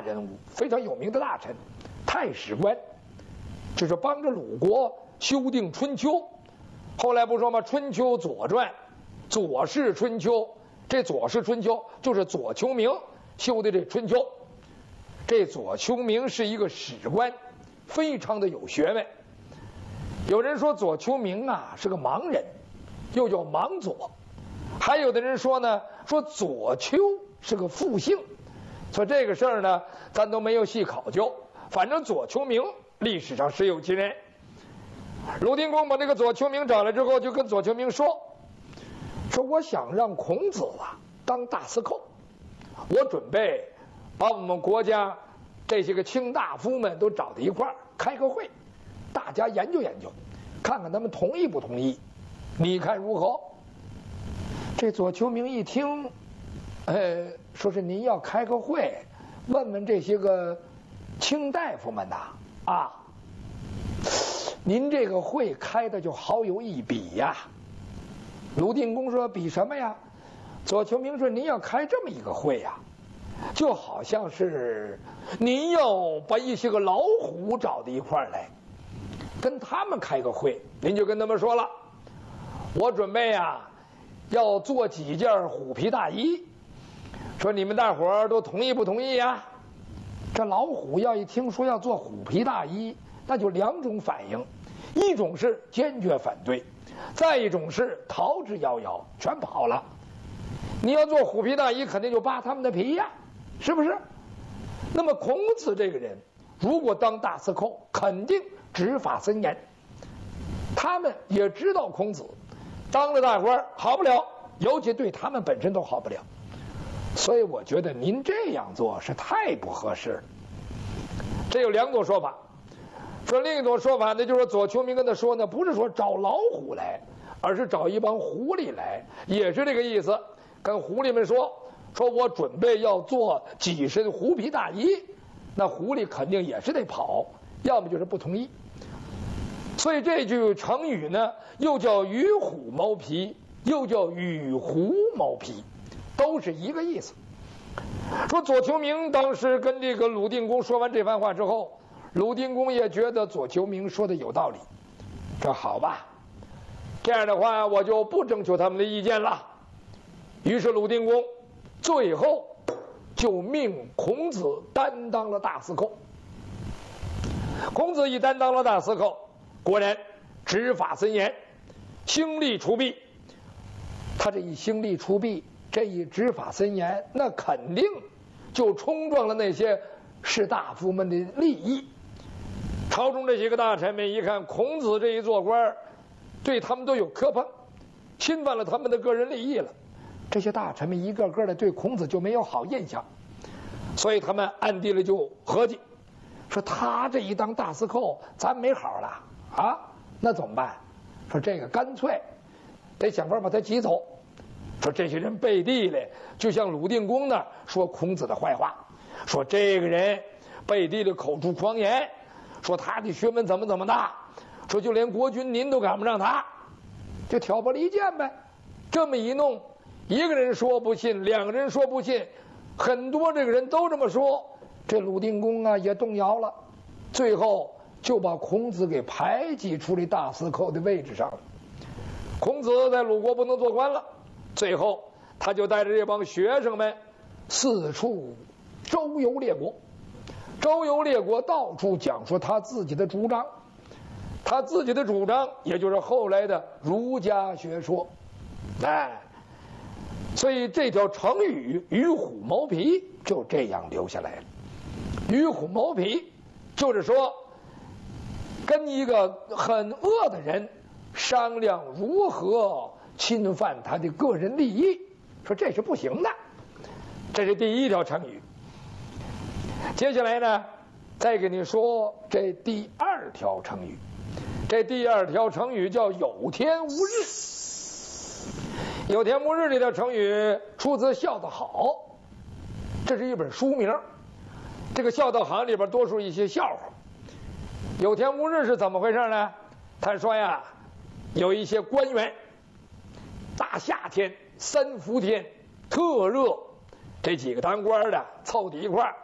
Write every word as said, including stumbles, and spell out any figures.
人物，非常有名的大臣，太史官，就是帮着鲁国修订《春秋》。后来不说吗？《春秋》《左传》《左氏春秋》，这《左氏春秋》就是左丘明修的这《春秋》。这左丘明是一个史官，非常的有学问。有人说左丘明啊是个盲人，又叫盲左；还有的人说呢，说左丘是个复姓。所以这个事儿呢，咱都没有细考究。反正左丘明历史上实有其人。鲁定公把这个左丘明找来之后，就跟左丘明说：“说我想让孔子啊当大司寇，我准备把我们国家这些个卿大夫们都找到一块儿开个会，大家研究研究，看看他们同意不同意，你看如何？”这左丘明一听，呃，说是您要开个会，问问这些个卿大夫们呐，啊，您这个会开的就好有一比呀。鲁定公说：“比什么呀？”左丘明说：“您要开这么一个会呀，就好像是您要把一些个老虎找到一块儿来，跟他们开个会，您就跟他们说了，我准备呀要做几件虎皮大衣，说你们大伙儿都同意不同意呀？”这老虎要一听说要做虎皮大衣，那就两种反应，一种是坚决反对，再一种是逃之夭夭，全跑了。你要做虎皮大衣，肯定就扒他们的皮呀，是不是？那么孔子这个人，如果当大司寇，肯定执法森严。他们也知道孔子当了大官好不了，尤其对他们本身都好不了。所以我觉得您这样做是太不合适了。这有两种说法，说另一种说法呢，就是左丘明跟他说呢，不是说找老虎来，而是找一帮狐狸来，也是这个意思。跟狐狸们说，说我准备要做几身狐皮大衣，那狐狸肯定也是得跑，要么就是不同意。所以这句成语呢，又叫与虎谋皮，又叫与狐谋皮，都是一个意思。说左丘明当时跟这个鲁定公说完这番话之后，鲁定公也觉得左丘明说的有道理，这好吧，这样的话我就不征求他们的意见了。于是鲁定公最后就命孔子担当了大司寇。孔子一担当了大司寇，果然执法森严，兴利除弊。他这一兴利除弊，这一执法森严，那肯定就冲撞了那些士大夫们的利益。朝中这些个大臣们一看孔子这一做官，对他们都有磕碰，侵犯了他们的个人利益了，这些大臣们一个个的对孔子就没有好印象，所以他们暗地里就合计，说他这一当大司寇，咱没好了啊，那怎么办？说这个干脆得想法把他挤走。说这些人背地里就像鲁定公那儿说孔子的坏话，说这个人背地里口出狂言，说他的学问怎么怎么大，说就连国君您都赶不上他，就挑拨离间呗。这么一弄，一个人说不信，两个人说不信，很多这个人都这么说，这鲁定公啊也动摇了，最后就把孔子给排挤出来大司寇的位置上了。孔子在鲁国不能做官了，最后他就带着这帮学生们四处周游列国，周游列国到处讲说他自己的主张，他自己的主张也就是后来的儒家学说。哎，所以这条成语与虎谋皮就这样留下来了。与虎谋皮就是说跟一个很恶的人商量如何侵犯他的个人利益，说这是不行的。这是第一条成语。接下来呢，再给你说这第二条成语。这第二条成语叫有天无日。有天无日这条成语出自《孝道好》，这是一本书名。这个《孝道好》里边多数一些笑话。有天无日是怎么回事呢？他说呀，有一些官员，大夏天三伏天特热，这几个当官的凑到一块儿，